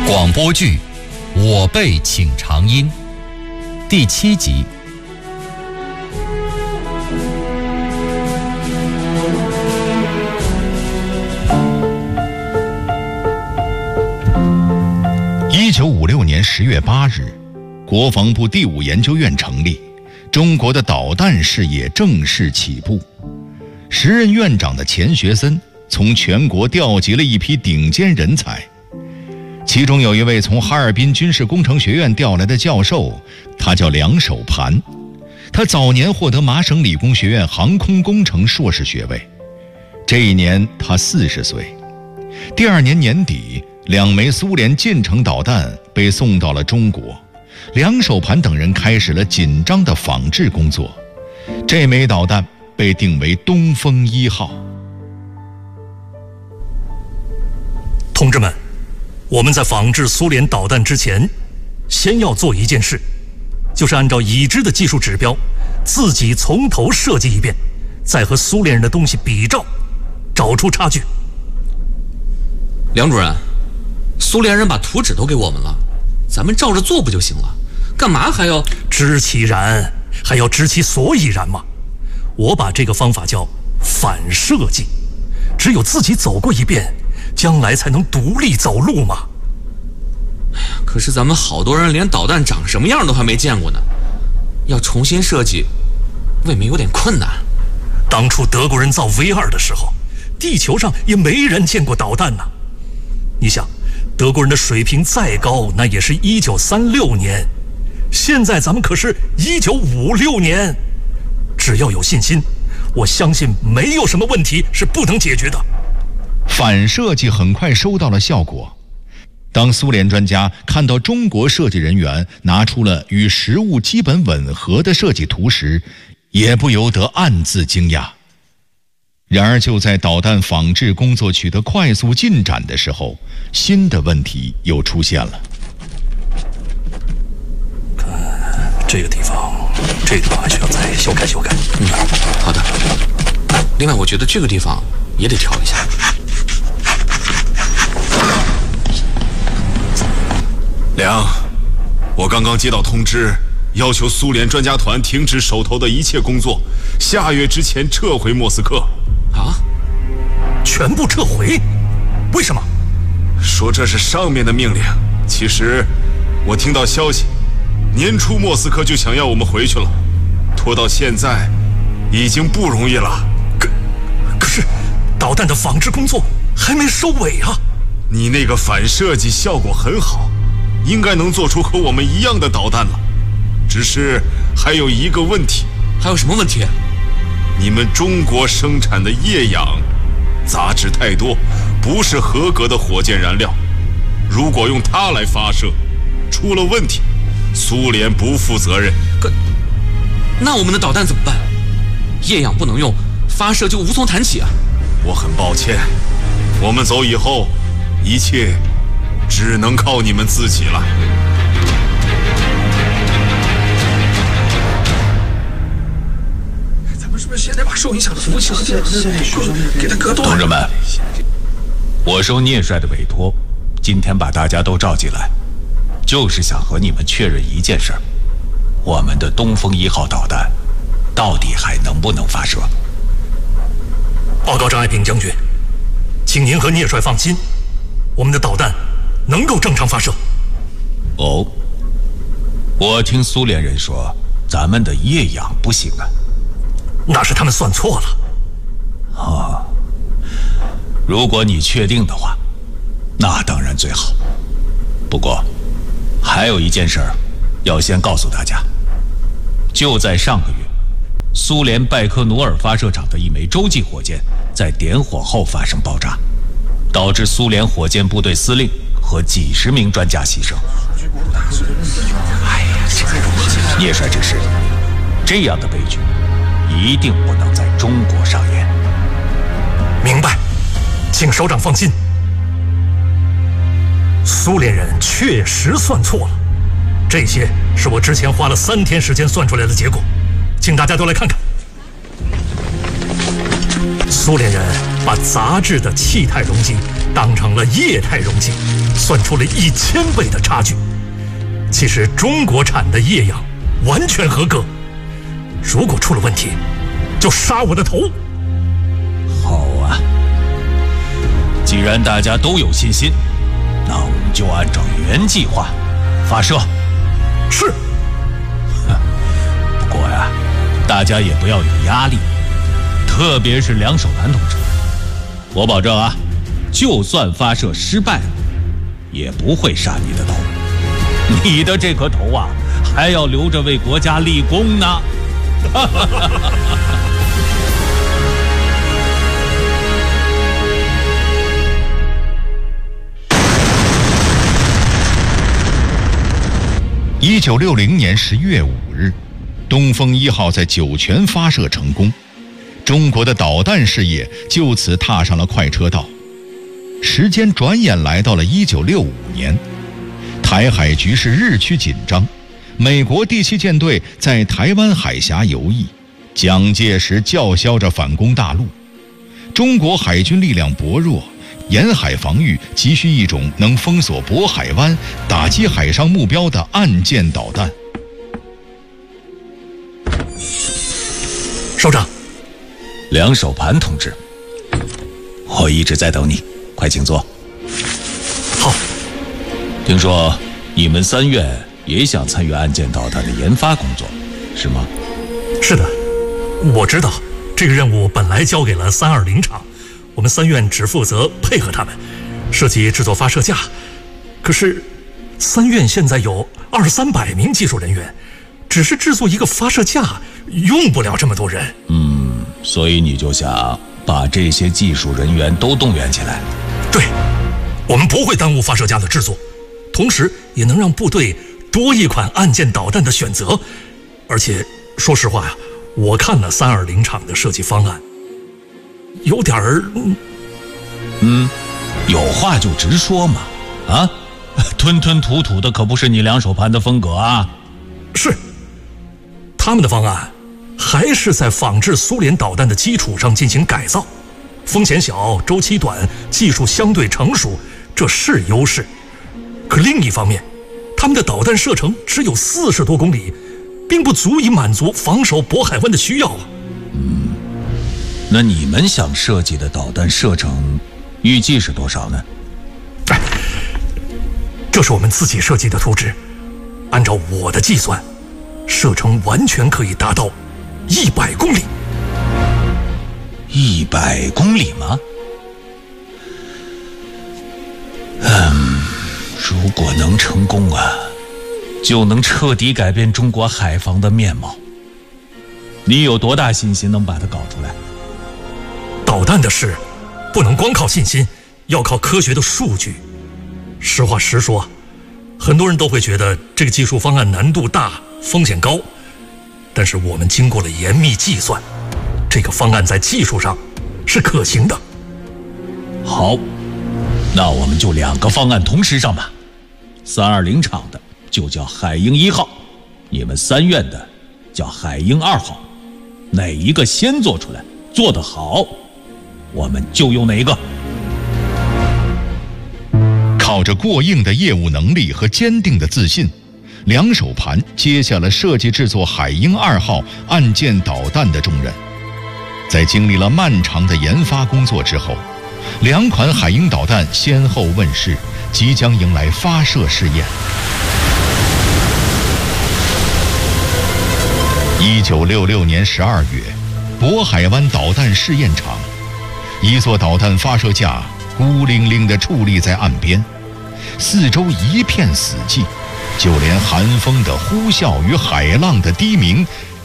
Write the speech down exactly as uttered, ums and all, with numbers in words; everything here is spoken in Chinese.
广播剧《我辈请长音》第七集。 一九五六年十月八日，国防部第五研究院成立，中国的导弹事业正式起步。时任院长的钱学森从全国调集了一批顶尖人才，其中有一位从哈尔滨军事工程学院调来的教授，他叫梁守盘。他早年获得麻省理工学院航空工程硕士学位，这一年他四十岁。第二年年底，两枚苏联近程导弹被送到了中国，梁守盘等人开始了紧张的仿制工作。这枚导弹被定为东风一号。 同志们，我们在仿制苏联导弹之前，先要做一件事，就是按照已知的技术指标，自己从头设计一遍，再和苏联人的东西比照，找出差距。 梁主任，苏联人把图纸都给我们了，咱们照着做不就行了？干嘛还要知其然，还要知其所以然吗？我把这个方法叫反设计，只有自己走过一遍，将来才能独立走路嘛。 可是咱们好多人连导弹长什么样都还没见过呢，要重新设计，未免有点困难。 当初德国人造 V 二的时候，地球上也没人见过导弹呢。你想，德国人的水平再高，那也是一九三六年，现在咱们可是一九五六年。只要有信心，我相信没有什么问题是不能解决的。 反设计很快收到了效果。当苏联专家看到中国设计人员拿出了与实物基本吻合的设计图时，也不由得暗自惊讶。然而就在导弹仿制工作取得快速进展的时候，新的问题又出现了。 看这个地方，这个地方还需要再修改修改。 嗯，好的。另外，我觉得这个地方也得调一下。 梁，我刚刚接到通知，要求苏联专家团停止手头的一切工作，下月之前撤回莫斯科。 啊？ 全部撤回？为什么？ 说这是上面的命令，其实我听到消息，年初莫斯科就想要我们回去了，拖到现在已经不容易了。 可可是导弹的仿制工作还没收尾啊！ 你那个反设计效果很好，应该能做出和我们一样的导弹了，只是还有一个问题。 还有什么问题？ 你们中国生产的液氧杂质太多，不是合格的火箭燃料，如果用它来发射，出了问题，苏联不负责任。 可那我们的导弹怎么办？液氧不能用，发射就无从谈起啊！ 我很抱歉，我们走以后，一切只能靠你们自己了。 咱们是不是现在把受影响的服务器和电脑给它割断？ 同志们，我受聂帅的委托，今天把大家都召集来，就是想和你们确认一件事儿：我们的东风一号导弹到底还能不能发射？ 报告张爱萍将军，请您和聂帅放心，我们的导弹能够正常发射。 哦，我听苏联人说咱们的液氧不行啊。 那是他们算错了。 哦，如果你确定的话，那当然最好。不过还有一件事儿要先告诉大家，就在上个月，苏联拜科努尔发射场的一枚洲际火箭在点火后发生爆炸，导致苏联火箭部队司令和几十名专家牺牲。哎呀，聂帅指示，这样的悲剧一定不能在中国上演。 明白，请首长放心。苏联人确实算错了，这些是我之前花了三天时间算出来的结果，请大家都来看看。 苏联人把杂质的气态容积当成了液态容积，算出了一千倍的差距。其实中国产的液氧完全合格，如果出了问题，就杀我的头。 好啊，既然大家都有信心，那我们就按照原计划发射。 是。 不过呀，大家也不要有压力，特别是梁守盘同志，我保证啊，就算发射失败了，也不会杀你的头。你的这颗头啊，还要留着为国家立功呢。 一九六零年十月五日，东风一号在酒泉发射成功，中国的导弹事业就此踏上了快车道。时间转眼来到了一九六五年，台海局势日趋紧张，美国第七舰队在台湾海峡游弋，蒋介石叫嚣着反攻大陆。中国海军力量薄弱，沿海防御急需一种能封锁渤海湾、打击海上目标的岸舰导弹。 首长， 梁守盘同志，我一直在等你，快请坐。 好。 听说你们三院也想参与岸舰导弹的研发工作，是吗？ 是的，我知道这个任务本来交给了三二零厂，我们三院只负责配合他们设计制作发射架。可是三院现在有二三百名技术人员，只是制作一个发射架用不了这么多人。 嗯，所以你就想把这些技术人员都动员起来？ 对，我们不会耽误发射架的制作，同时也能让部队多一款岸舰导弹的选择。而且说实话呀，我看了三二零厂的设计方案，有点儿…… 嗯，有话就直说嘛，啊，吞吞吐吐的可不是你梁守盘的风格啊。 是，他们的方案还是在仿制苏联导弹的基础上进行改造，风险小，周期短，技术相对成熟，这是优势。可另一方面，他们的导弹射程只有四十多公里，并不足以满足防守渤海湾的需要啊。 嗯，那你们想设计的导弹射程预计是多少呢？ 哎，这是我们自己设计的图纸，按照我的计算，射程完全可以达到一百公里。 一百公里吗？嗯，如果能成功啊，就能彻底改变中国海防的面貌。你有多大信心能把它搞出来？ 导弹的事不能光靠信心，要靠科学的数据。实话实说，很多人都会觉得这个技术方案难度大，风险高，但是我们经过了严密计算，这个方案在技术上是可行的。 好，那我们就两个方案同时上马。三二零厂的就叫海鹰一号，你们三院的叫海鹰二号，哪一个先做出来，做得好，我们就用哪一个。 靠着过硬的业务能力和坚定的自信，梁守盘接下了设计制作海鹰二号岸舰导弹的重任。在经历了漫长的研发工作之后，两款海鹰导弹先后问世，即将迎来发射试验。一九六六年十二月，渤海湾导弹试验场，一座导弹发射架孤零零地矗立在岸边，四周一片死寂，就连寒风的呼啸与海浪的低鸣